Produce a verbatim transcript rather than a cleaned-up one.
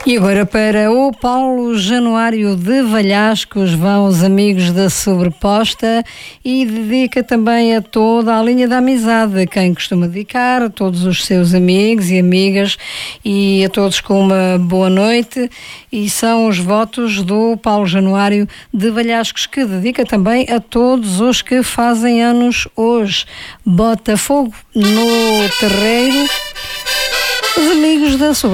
E agora para o Paulo Januário de Valhascos vão os amigos da Sobreposta e dedica também a toda a linha da amizade, a quem costuma dedicar, a todos os seus amigos e amigas e a todos com uma boa noite. E são os votos do Paulo Januário de Valhascos, que dedica também a todos os que fazem anos hoje. Bota fogo no terreiro, os amigos da Sobreposta.